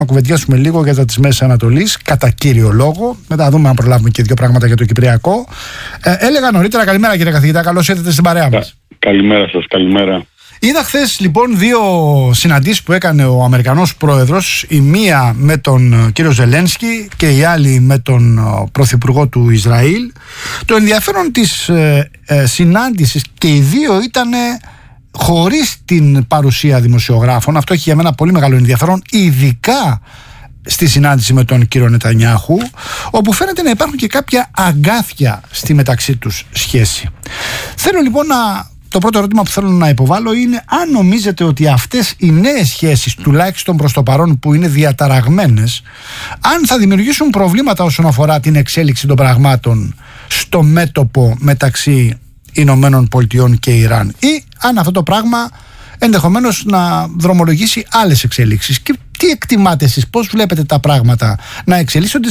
να κουβεντιάσουμε λίγο για τα της Μέσης Ανατολής, κατά κύριο λόγο. Μετά δούμε αν προλάβουμε και δύο πράγματα για το Κυπριακό. Έλεγα νωρίτερα, καλημέρα κύριε καθηγητά, καλώς ήρθατε στην παρέα μας. Καλημέρα σας, καλημέρα. Είδα χθες λοιπόν δύο συναντήσεις που έκανε ο Αμερικανός πρόεδρος, η μία με τον κύριο Ζελένσκι και η άλλη με τον πρωθυπουργό του Ισραήλ. Το ενδιαφέρον της συνάντησης και οι δύο ήταν χωρίς την παρουσία δημοσιογράφων. Αυτό έχει για μένα πολύ μεγάλο ενδιαφέρον, ειδικά στη συνάντηση με τον κύριο Νετανιάχου, όπου φαίνεται να υπάρχουν και κάποια αγκάθια στη μεταξύ τους σχέση. Θέλω λοιπόν το πρώτο ερώτημα που θέλω να υποβάλω είναι αν νομίζετε ότι αυτές οι νέες σχέσεις, τουλάχιστον προς το παρόν που είναι διαταραγμένες, αν θα δημιουργήσουν προβλήματα όσον αφορά την εξέλιξη των πραγμάτων στο μέτωπο μεταξύ Ηνωμένων Πολιτειών και Ιράν, ή αν αυτό το πράγμα ενδεχομένως να δρομολογήσει άλλες εξέλιξεις. Και τι εκτιμάτε εσείς, πώς βλέπετε τα πράγματα να εξελίσσονται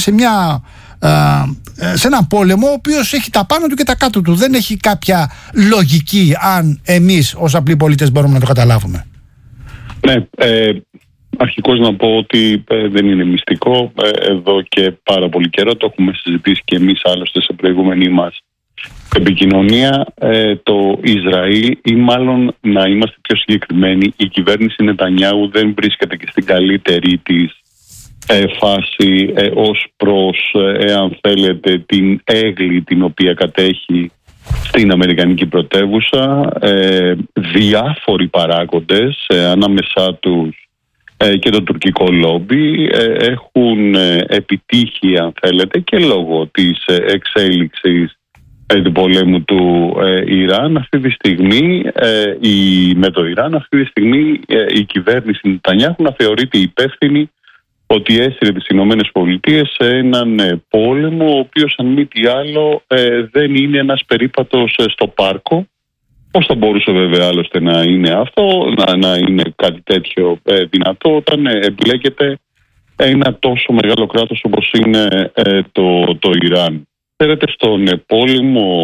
σε ένα πόλεμο ο οποίος έχει τα πάνω του και τα κάτω του? Δεν έχει κάποια λογική αν εμείς ως απλοί πολίτες μπορούμε να το καταλάβουμε. Ναι, αρχικώς να πω ότι δεν είναι μυστικό. Εδώ και πάρα πολύ καιρό το έχουμε συζητήσει και εμείς άλλωστε σε προηγούμενη μας επικοινωνία. Το Ισραήλ, ή μάλλον να είμαστε πιο συγκεκριμένοι, η κυβέρνηση Νετανιάχου δεν βρίσκεται και στην καλύτερη της φάση ως προς, εάν θέλετε, την έγκλη την οποία κατέχει στην αμερικανική πρωτεύουσα. Διάφοροι παράγοντες, ανάμεσά τους και το τουρκικό λόμπι, έχουν επιτύχει, αν θέλετε, και λόγω της εξέλιξης του πολέμου του Ιράν αυτή τη στιγμή, με το Ιράν αυτή τη στιγμή η κυβέρνηση Νετανιάχου να θεωρείται υπεύθυνη ότι έσυρε τις Ηνωμένες Πολιτείες σε έναν πόλεμο ο οποίος αν μη τι άλλο δεν είναι ένας περίπατος στο πάρκο. Πώς θα μπορούσε βέβαια άλλωστε να είναι αυτό, να είναι κάτι τέτοιο δυνατό όταν εμπλέκεται ένα τόσο μεγάλο κράτος όπως είναι το Ιράν. Ξέρετε, στον πόλεμο,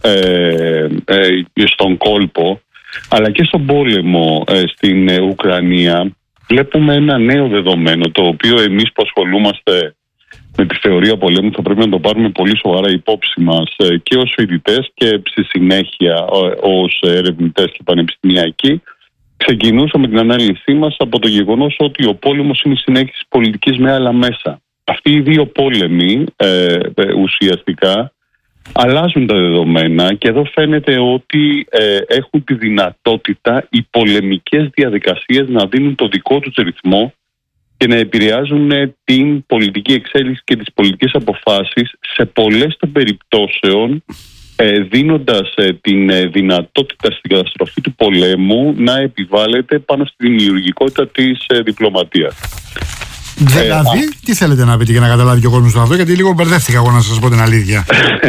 στον κόλπο, αλλά και στον πόλεμο στην Ουκρανία, βλέπουμε ένα νέο δεδομένο, το οποίο εμείς που ασχολούμαστε με τη θεωρία πολέμου θα πρέπει να το πάρουμε πολύ σοβαρά υπόψη μας και ως φοιτητές και στη συνέχεια ως ερευνητές και πανεπιστημιακοί. Ξεκινούσαμε την ανάλυση μας από το γεγονός ότι ο πόλεμος είναι η συνέχιση της πολιτικής με άλλα μέσα. Αυτοί οι δύο πόλεμοι ουσιαστικά αλλάζουν τα δεδομένα και εδώ φαίνεται ότι έχουν τη δυνατότητα οι πολεμικές διαδικασίες να δίνουν το δικό τους ρυθμό και να επηρεάζουν την πολιτική εξέλιξη και τις πολιτικές αποφάσεις σε πολλές των περιπτώσεων, δίνοντας την δυνατότητα στην καταστροφή του πολέμου να επιβάλλεται πάνω στη δημιουργικότητα της διπλωματίας. Δηλαδή, τι θέλετε να πείτε για να καταλάβει και ο κόσμος αυτό, γιατί λίγο μπερδεύτηκα εγώ να σας πω την αλήθεια.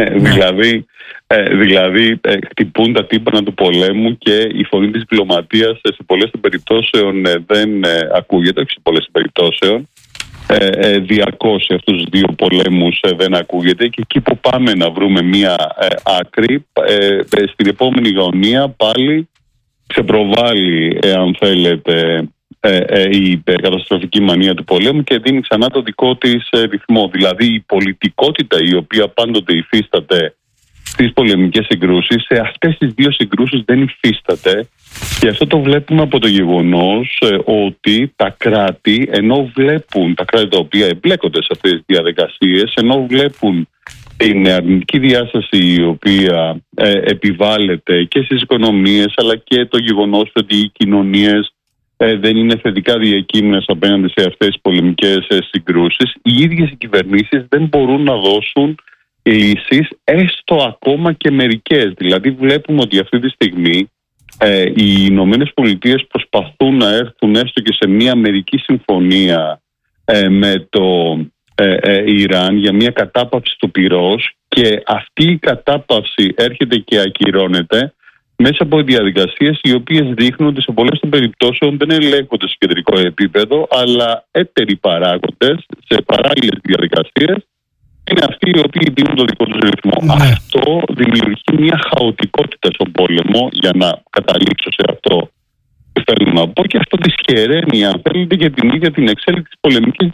Δηλαδή, χτυπούν τα τύμπανα του πολέμου και η φωνή της διπλωματίας σε πολλές των περιπτώσεων δεν ακούγεται, όχι σε πολλές των περιπτώσεων. Διαρκώς σε αυτούς τους δύο πολέμους δεν ακούγεται και εκεί που πάμε να βρούμε μία άκρη, στην επόμενη γωνία πάλι ξεπροβάλλει, αν θέλετε, η καταστροφική μανία του πολέμου και δίνει ξανά το δικό της ρυθμό. Δηλαδή η πολιτικότητα η οποία πάντοτε υφίσταται στις πολεμικές συγκρούσεις, σε αυτές τις δύο συγκρούσεις δεν υφίσταται, και αυτό το βλέπουμε από το γεγονός ότι τα κράτη, ενώ βλέπουν, τα κράτη τα οποία εμπλέκονται σε αυτές τις διαδικασίες, ενώ βλέπουν την αρνητική διάσταση η οποία επιβάλλεται και στις οικονομίες, αλλά και το γεγονός ότι οι κοινωνίες δεν είναι θετικά διακείμενες απέναντι σε αυτές τις πολεμικές συγκρούσεις, οι ίδιες οι κυβερνήσεις δεν μπορούν να δώσουν λύσεις, έστω ακόμα και μερικές. Δηλαδή βλέπουμε ότι αυτή τη στιγμή οι Ηνωμένες Πολιτείες προσπαθούν να έρθουν έστω και σε μια μερική συμφωνία με το Ιράν για μια κατάπαυση του πυρός, και αυτή η κατάπαυση έρχεται και ακυρώνεται μέσα από διαδικασίες οι οποίες δείχνουν ότι σε πολλές των περιπτώσεων δεν ελέγχονται σε κεντρικό επίπεδο, αλλά έτεροι παράγοντες σε παράλληλες διαδικασίες είναι αυτοί οι οποίοι δίνουν το δικό τους ρυθμό. Αυτό δημιουργεί μια χαοτικότητα στον πόλεμο, για να καταλήξω σε αυτό που θέλω να πω, και αυτό δυσχεραίνει, αν θέλετε, και την ίδια την εξέλιξη της πολεμικής